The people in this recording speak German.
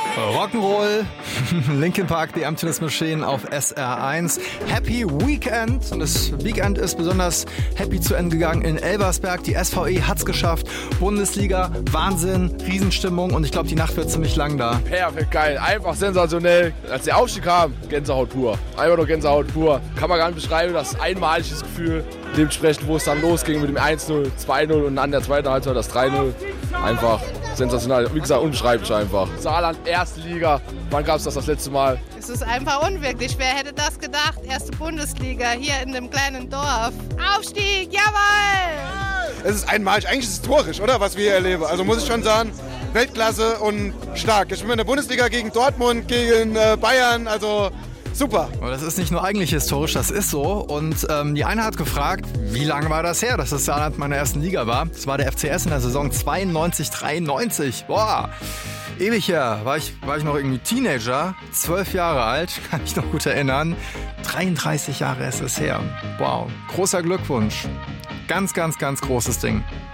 Rock'n'Roll, Linkin Park, The Emptiness Machine auf SR1. Happy Weekend. Und das Weekend ist besonders happy zu Ende gegangen in Elversberg. Die SVE hat's geschafft. Bundesliga, Wahnsinn, Riesenstimmung. Und ich glaube, die Nacht wird ziemlich lang da. Perfekt, geil. Einfach sensationell. Als der Aufstieg kam, Gänsehaut pur. Einfach nur Gänsehaut pur. Kann man gar nicht beschreiben. Das ist ein einmaliges Gefühl. Dementsprechend, wo es dann losging mit dem 1-0, 2-0 und dann der zweiten Halbzeit das 3-0. Einfach sensationell. Wie gesagt, unbeschreiblich einfach. Saarland, erste Liga. Wann gab es das letzte Mal? Es ist einfach unwirklich. Wer hätte das gedacht? Erste Bundesliga hier in dem kleinen Dorf. Aufstieg, jawohl! Es ist einmalig. Eigentlich ist es historisch, oder? Was wir hier erleben. Also muss ich schon sagen, Weltklasse und stark. Ich bin in der Bundesliga gegen Dortmund, gegen Bayern, also super. Aber das ist nicht nur eigentlich historisch, das ist so. Und die eine hat gefragt, wie lange war das her, dass das Saarland meiner ersten Liga war? Das war der FCS in der Saison 92/93. Boah, ewig her. War ich noch irgendwie Teenager, 12 Jahre alt, kann mich noch gut erinnern. 33 Jahre ist es her. Wow, großer Glückwunsch. Ganz, ganz, ganz großes Ding.